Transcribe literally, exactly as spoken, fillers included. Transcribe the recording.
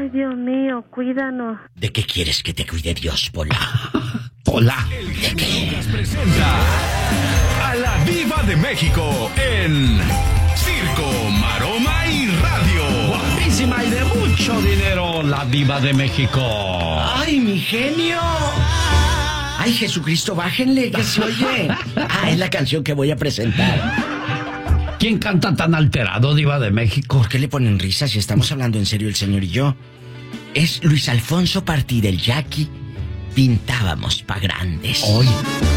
Ay, Dios mío, cuídanos. ¿De qué quieres que te cuide Dios, Pola? Pola. El genio Lucas presenta a la Diva de México en Circo, Maroma y Radio. Guapísima y de mucho dinero, la Diva de México. ¡Ay, mi genio! ¡Ay, Jesucristo, bájenle, que se oye! Ah, es la canción que voy a presentar. ¿Quién canta tan alterado, Diva de México? ¿Por qué le ponen risas si estamos hablando en serio el señor y yo? Es Luis Alfonso Partida, el Jackie. Pintábamos pa' grandes. Hoy.